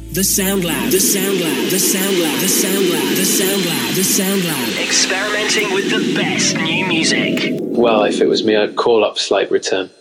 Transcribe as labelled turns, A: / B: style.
A: The Sound Lab, the Sound Lab, the Sound Lab, the Sound Lab, the Sound Lab, the Sound Lab. Experimenting with the best new music.
B: Well, if it was me, I'd call up Slight Return.